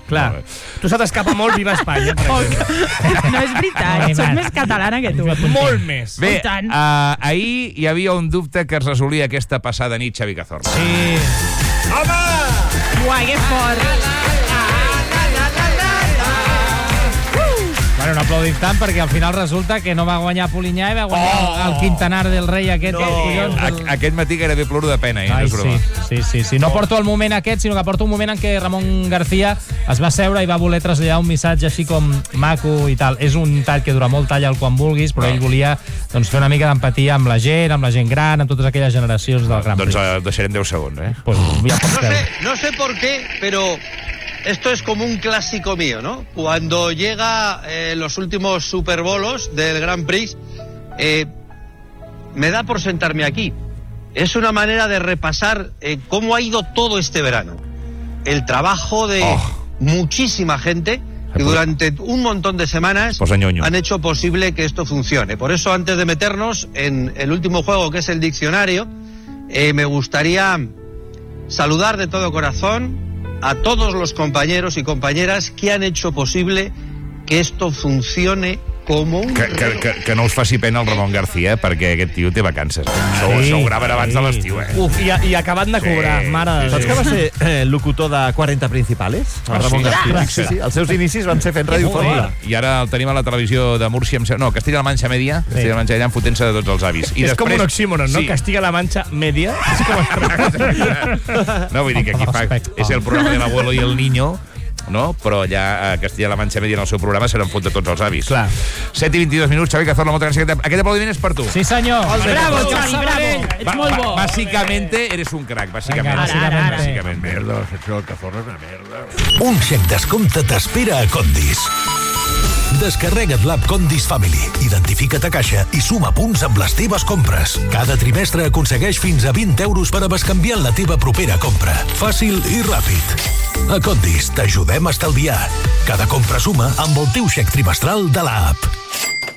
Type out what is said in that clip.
Clar. Tu se t'escapa molt Viva Espanya, per exemple. No és veritat, soc més catalana que tu. Molt més. Bé, ahir hi havia un dubte que es resolia aquesta passada nit, Xavi Cazorla. Sí. Home! Uai, que fort. Bueno, no aplaudim tant perquè al final resulta que no va guanyar Polinyà i va guanyar el Quintanar del Rei aquest. Aquest matí gairebé ploro de pena. Ai, sí. No porto el moment aquest, sinó que porto un moment en què Ramon García es va seure i va voler traslladar un missatge així com maco i tal. És un tall que dura molt, talla'l quan vulguis, però ell volia fer una mica d'empatia amb la gent gran, amb totes aquelles generacions del Gran Prix. Doncs deixarem 10 segons, Pues ja pots veure. No sé por qué, pero esto es como un clásico mío, ¿no? Cuando llega los últimos superbolos del Grand Prix, me da por sentarme aquí. Es una manera de repasar cómo ha ido todo este verano. El trabajo de muchísima gente que durante un montón de semanas han hecho posible que esto funcione. Por eso, antes de meternos en el último juego, que es el diccionario, me gustaría saludar de todo corazón a todos los compañeros y compañeras que han hecho posible que esto funcione com un... Que no us faci pena el Ramon García, perquè aquest tio té vacances. Això ho graven abans de l'estiu, Uf, i acabant de cobrar, mare de Déu. Saps que va ser locutor de 40 Principales? El Ramon García. Sí, els seus inicis van ser fent radiofònia. I ara el tenim a la televisió de Múrcia, no, Castilla-La Manxa Media, Castilla-La Manxa Media, fotent-se de tots els avis. És com un oxímoron, no? Castilla-La Manxa Media. No, vull dir que aquí és el programa de l'abuelo i el niño, no? Però allà a Castilla-La Manxa Media en el seu programa se n'en fot de tots els avis. Clar. 7:22, Xavi Cazorla, moltes gràcies. Aquest aplaudiment és per tu. Sí, senyor. Bravo, Xavi, bravo. Ets molt bo. Bàsicamente eres un crack, bàsicament. Bàsicament. Merda, el Cazorla és una merda. Un xec descompte t'espera a Condis. Descarrega't l'app Condis Family, identifica't a caixa i suma punts amb les teves compres. Cada trimestre aconsegueix fins a 20 euros per a bescanviar la teva propera compra. Fàcil i ràpid. A Condis t'ajudem a estalviar. Cada compra suma amb el teu xec trimestral de l'app.